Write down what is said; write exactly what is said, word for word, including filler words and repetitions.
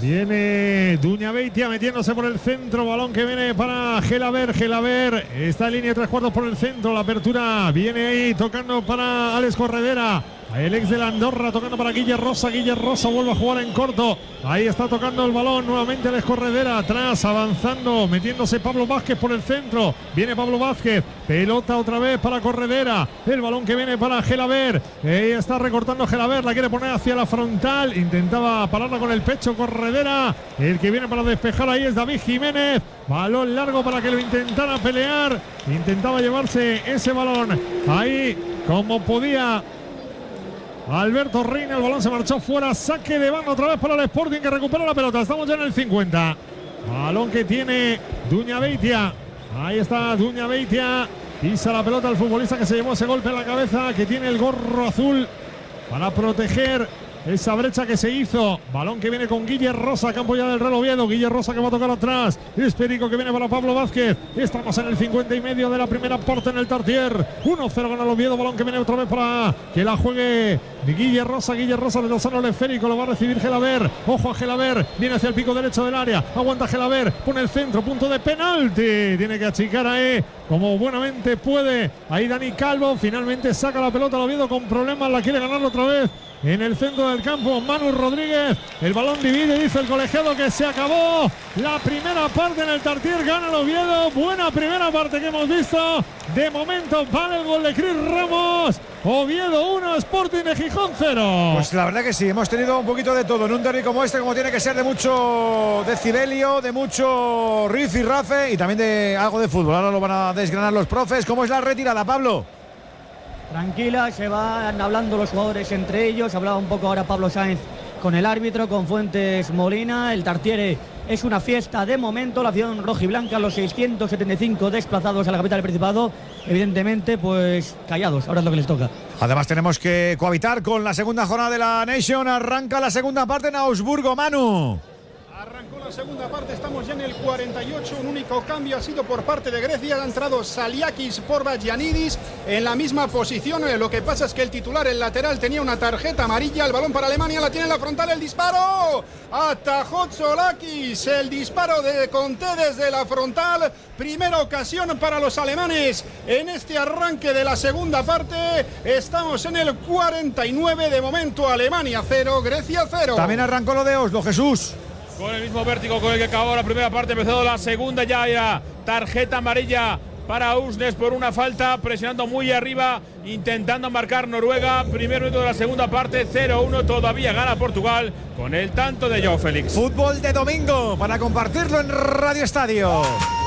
Viene Duña Beitia metiéndose por el centro. Balón que viene para Gelaber. Gelaber está en línea de tres cuartos por el centro. La apertura viene ahí tocando para Alex Corredera. El ex de la Andorra tocando para Guille Rosa. Guille Rosa vuelve a jugar en corto. Ahí está tocando el balón nuevamente Alex Corredera. Atrás, avanzando, metiéndose Pablo Vázquez por el centro. Viene Pablo Vázquez. Pelota otra vez para Corredera. El balón que viene para Gelaber. Ahí está recortando Gelaber. La quiere poner hacia la frontal. Intentaba pararla con el pecho Corredera. El que viene para despejar ahí es David Jiménez. Balón largo para que lo intentara pelear. Intentaba llevarse ese balón. Ahí, como podía, Alberto Reina. El balón se marchó fuera. Saque de banda otra vez para el Sporting, que recupera la pelota. Estamos ya en el cincuenta. Balón que tiene Duña Beitia. Ahí está Duña Beitia. Pisa la pelota el futbolista que se llevó ese golpe en la cabeza, que tiene el gorro azul para proteger esa brecha que se hizo. Balón que viene con Guille Rosa, campo ya del Real Oviedo. Guille Rosa que va a tocar atrás. Es Perico que viene para Pablo Vázquez. Estamos en el cincuenta y medio de la primera parte en el Tartier. uno cero gana el Oviedo. Balón que viene otra vez para que la juegue Guille Rosa. Guille Rosa de Lozano al esférico. Lo va a recibir Gelaber. Ojo a Gelaber. Viene hacia el pico derecho del área. Aguanta Gelaber. Pone el centro. Punto de penalti. Tiene que achicar ahí como buenamente puede. Ahí Dani Calvo. Finalmente saca la pelota al Oviedo con problemas. La quiere ganar otra vez en el centro del campo Manu Rodríguez. El balón divide, dice el colegiado que se acabó la primera parte en el Tartier. Gana el Oviedo. Buena primera parte que hemos visto. De momento vale el gol de Cris Ramos. Oviedo uno, Sporting de Gijón cero. Pues la verdad que sí, hemos tenido un poquito de todo en un derbi como este, como tiene que ser, de mucho decibelio, de mucho riff y rafe y también de algo de fútbol. Ahora lo van a desgranar los profes. ¿Cómo es la retirada, Pablo? Tranquila, se van hablando los jugadores entre ellos. Hablaba un poco ahora Pablo Sáenz con el árbitro, con Fuentes Molina. El Tartiere es una fiesta de momento. La afición rojiblanca, los seiscientos setenta y cinco desplazados a la capital del Principado, evidentemente pues callados. Ahora es lo que les toca. Además tenemos que cohabitar con la segunda jornada de la Nation. Arranca la segunda parte en Augsburgo, Manu. Arrancó la segunda parte, estamos ya en el cuarenta y ocho. Un único cambio ha sido por parte de Grecia. Ha entrado Saliakis por Bagianidis en la misma posición. Lo que pasa es que el titular, el lateral, tenía una tarjeta amarilla. El balón para Alemania, la tiene en la frontal. El disparo. Atajó Tsolakis. El disparo de Conté desde la frontal. Primera ocasión para los alemanes en este arranque de la segunda parte. Estamos en el cuarenta y nueve. De momento Alemania cero, Grecia cero. También arrancó lo de Oslo, Jesús. Con el mismo vértigo con el que acabó la primera parte, empezó la segunda, ya era tarjeta amarilla para Usnes por una falta, presionando muy arriba, intentando marcar Noruega. Primer minuto de la segunda parte, cero uno, todavía gana Portugal con el tanto de João Félix. Fútbol de domingo para compartirlo en Radio Estadio.